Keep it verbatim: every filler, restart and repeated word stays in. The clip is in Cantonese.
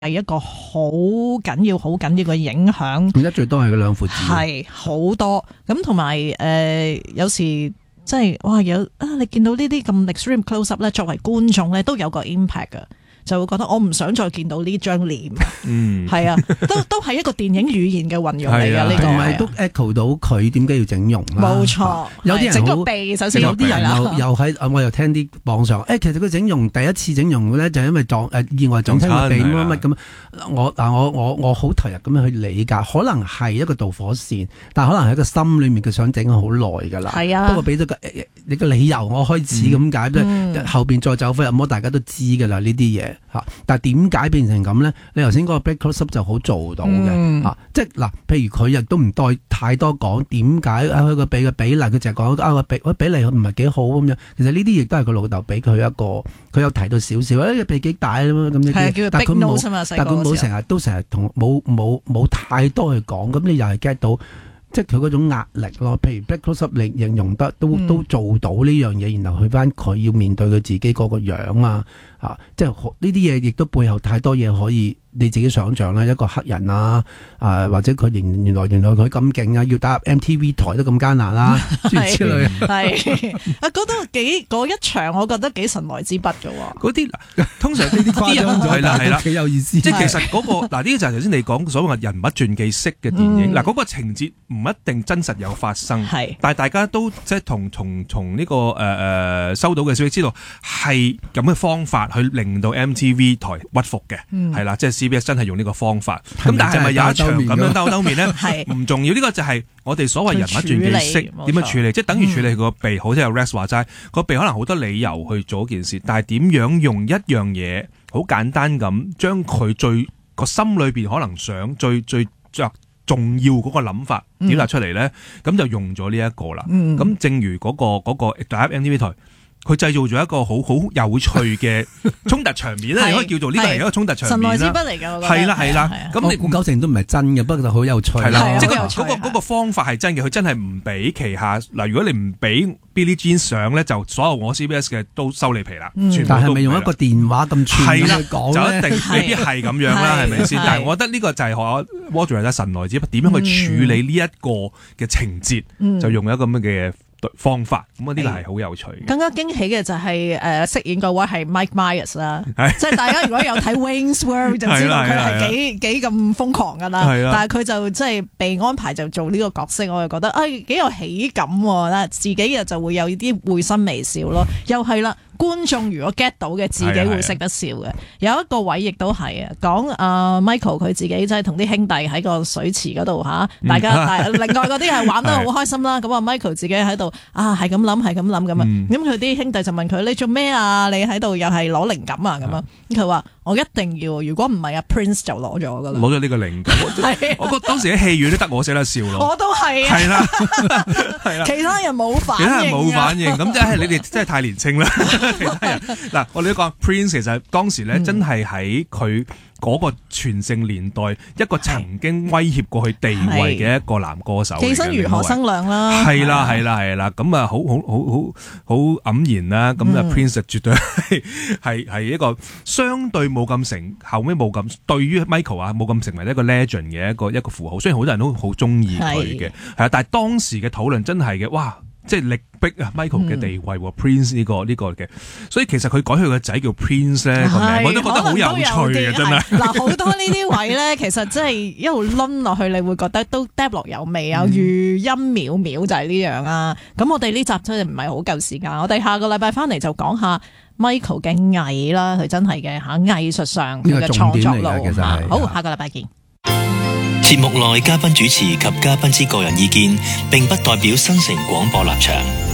係一個好緊要、好緊要嘅影響。 而家最多係嗰兩父子， 係好多咁，同埋誒有時即係哇有啊，你見到呢啲咁 extreme close up 咧，作為觀眾咧都有個 impact 㗎。就會覺得我唔想再見到呢張臉，嗯，係啊，都都係一個電影語言嘅運用嚟嘅呢個， 同埋都 echo 到佢點解要整容啦。 冇錯， 有啲人整個鼻，首先有啲人又又喺我又聽啲網上，誒，其實佢整容第一次整容咧就係因為撞誒意外撞親個鼻乜乜咁。我嗱我我我好投入咁樣去理解，可能係一個導火線，但可能係一個心裏面佢想整好耐噶啦。係啊，不過俾咗個你個理由，我開始咁解咧，後邊再走火入魔，大家都知噶啦呢啲嘢。吓，但係點解變成咁咧？你頭先嗰個 back close up 就好做到嘅，嗯、啊，即係嗱，譬如佢亦都唔帶太多講點解啊，佢個鼻嘅比例，佢就係講啊個比比例唔係幾好咁樣。其實呢啲亦都係佢老豆俾佢一個，佢有提到少少，誒、哎、鼻幾大咁呢啲，但係佢冇，但係佢冇成日都成日同冇冇冇太多去講，咁你又係 get 到。即係佢嗰種壓力咯，譬如 back close up 你形容得都、嗯、都做到呢樣嘢，然後去翻佢要面對佢自己嗰個樣啊，啊，即係呢啲嘢亦都背後太多嘢可以你自己想象啦，一個黑人啊，啊或者佢原原來原來佢咁勁啊，要打入 M T V 台都咁艱難啦、啊，諸如此類。係啊，嗰度幾嗰一場，我覺得幾神來之筆嘅喎。 嗰啲通常呢啲誇張咗，係啦係啦，幾有意思。即係其實嗰、嗰個嗱呢個就係頭先你講所謂人物傳記式嘅電影，嗱嗰、嗯嗰個情節唔一定真實有發生，係，但係大家都即係同從從呢個誒誒、呃、收到嘅消息知道係咁嘅方法去令到 M T V 台屈服嘅，係、嗯、啦，即係。C B S 真係用呢個方法，咁但係咪有一場咁樣兜兜面咧？唔重要，呢、呢個就係我哋所謂人物傳記式點樣處理，即係等於處理佢個鼻，好似有 Rex 話齋，個鼻可能好多理由去做一件事，但係點樣用一樣嘢好簡單咁將佢最個心裏邊可能想最最着重要嗰個諗法表達出嚟咧，咁、嗯、就用咗呢一個啦。咁、嗯、正如嗰、嗰個嗰、嗰個大 M T V 台。佢製造咗一個好好有趣嘅衝突場面咧，你可以叫做呢個係一個衝突場面啦。神來之筆嚟㗎，係啦係啦。咁你估九成都唔係真嘅，不過就好有趣。係啦，即係嗰個嗰個方法係真嘅，佢真係唔俾旗下嗱。如果你唔俾 Billie Jean 上咧，就所有我 C B S 嘅都收你皮啦。但係咪用一個電話咁串去講咧？就一定未必係咁樣啦，係咪先？但係我覺得呢個就係我 Audrey 嘅神來之筆，點樣去處理呢一個嘅情節，就用一個咁嘅方法，咁啊呢個係好有趣嘅。更加驚喜嘅就係誒飾演嗰位係 Mike Myers 啦，即係大家如果有睇 Wayne's World 就知道佢係幾幾咁瘋狂噶啦。但係佢就即係被安排就做呢個角色，我就覺得誒幾有喜感啦，自己嘅就會有啲會心微笑咯。又係啦，觀眾如果 get 到嘅，自己會識得笑嘅。有一個位亦都係啊，講阿 Michael 佢自己即係同啲兄弟喺個水池嗰度吓，大家但係另外嗰啲係玩得好開心啦。咁啊 Michael 自己喺度啊，係咁諗，係咁諗咁啊。咁佢啲兄弟就問佢：你做咩啊？你喺度又係攞靈感啊？咁啊？佢話：我一定要，如果唔係阿 Prince 就攞咗噶啦。攞咗呢個靈感。我覺得當時喺戲院都得我識得笑咯。我都係啊。係啦，係啦。其他人冇反應。其他人冇反應，咁即係你哋真係太年輕啦。其他人嗱，我哋都講 Prince 其實當時咧真係喺佢嗰個全盛年代一個曾經威脅過佢地位嘅一個男歌手，寄生如何生亮啦，係啦係啦係啦，咁啊好好好好好黯然啦，咁啊 Prince 絕對係係係一個相對冇咁成，後尾冇咁對於 Michael 啊冇咁成為一個 legend 嘅一個一個符號，雖然好多人都好中意佢嘅，係啊，但係當時嘅討論真係嘅，哇！即係力逼啊 Michael 嘅地位、嗯、Prince 呢、這個呢、這個嘅，所以其實佢改佢個仔叫 Prince 咧個名，我都覺得好有趣嘅，真係。嗱，好多呢啲位咧，其實真係一路掄落去，你會覺得都嗒落有味啊，餘音渺渺就係呢樣啊。咁我哋呢集真係唔係好夠時間，我哋下個禮拜翻嚟就講下 Michael 嘅藝啦，佢真係嘅吓藝術上佢嘅創作路。其實好，下個禮拜見。 節目內嘉賓主持及嘉賓之個人意見，並不代表新城廣播立場。